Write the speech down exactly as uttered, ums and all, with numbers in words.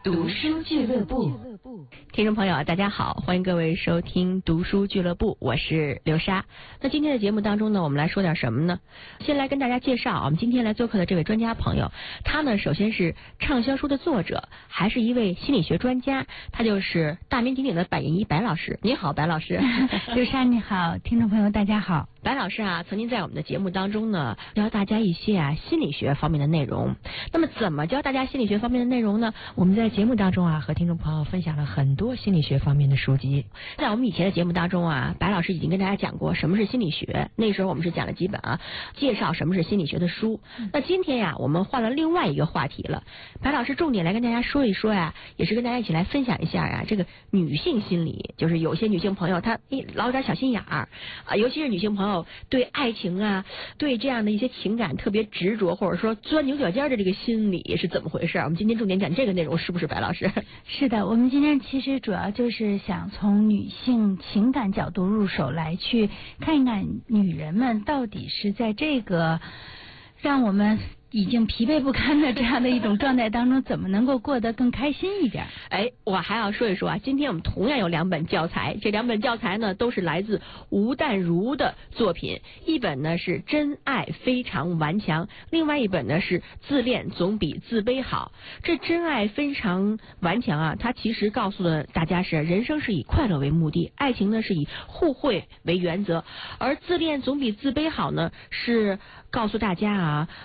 读书俱乐部。 听众朋友大家好，欢迎各位收听读书俱乐部，我是刘莎。那今天的节目当中呢，我们来说点什么呢？先来跟大家介绍我们今天来做客的这位专家朋友，他呢首先是畅销书的作者，还是一位心理学专家，他就是大名鼎鼎的白银一白老师。你好，白老师。 刘莎你好，听众朋友大家好。 白老师啊，曾经在我们的节目当中呢，教大家一些啊心理学方面的内容。那么怎么教大家心理学方面的内容呢？ 我们在节目当中啊，和听众朋友分享了很多心理学方面的书籍。 在我们以前的节目当中啊，白老师已经跟大家讲过什么是心理学，那时候我们是讲了几本啊，介绍什么是心理学的书。那今天呀，我们换了另外一个话题了，白老师重点来跟大家说一说呀，也是跟大家一起来分享一下呀，这个女性心理，就是有些女性朋友她老有点小心眼儿啊，尤其是女性朋友对爱情啊，对这样的一些情感特别执着，或者说钻牛角尖的这个心理是怎么回事？我们今天重点讲这个内容，是不是白老师？ 是的，我们今天其实主要就是想从女性情感角度入手，来去看一看女人们到底是在这个让我们已经疲惫不堪的这样的一种状态当中，怎么能够过得更开心一点？ 哎，我还要说一说啊，今天我们同样有两本教材，这两本教材呢都是来自吴淡如的作品，一本呢是《真爱非常顽强》，另外一本呢是《自恋总比自卑好》。这真爱非常顽强啊，它其实告诉了大家是人生是以快乐为目的，爱情呢是以互惠为原则，而自恋总比自卑好呢是告诉大家啊。